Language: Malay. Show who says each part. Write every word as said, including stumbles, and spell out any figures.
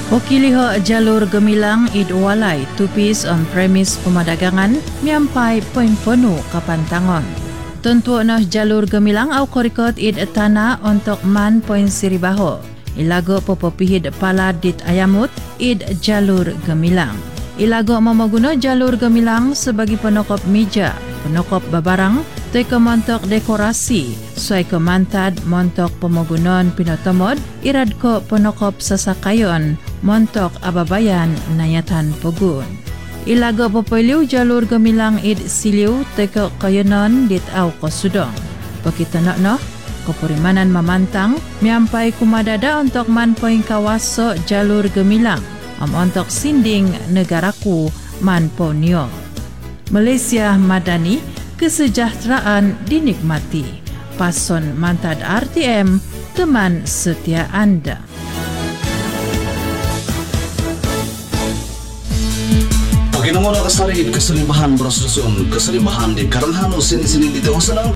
Speaker 1: Okiliho jalur gemilang id walay tupis on premis pemadagangan miampai poin penuh kapantangon. Tentu nah jalur gemilang au korikot id tanah untuk man poin siribaho. Ilago popopihid pala dit ayamut id jalur gemilang. Ilago memaguna jalur gemilang sebagai penokop meja, penokop babarang, teka montok dekorasi, suai ke mantad montok pemagunan pinotomod, irad ko penokop sasakayon, montok ababayan nayatan pogun. Ilaga popeliu jalur gemilang id siliu teka kayonon dit au kosudong. Pakita nak noh, kepurimanan mamantang, miampai kumadada untuk manpoing kawaso jalur gemilang, am untuk sinding negaraku manponyo. Malaysia Madani, kesejahteraan dinikmati. Pason Mantad R T M, teman setia anda.
Speaker 2: Paginawa na kasarig kasalibahan berasusun kasalibahan di karanghano sini-sini di Tawasanang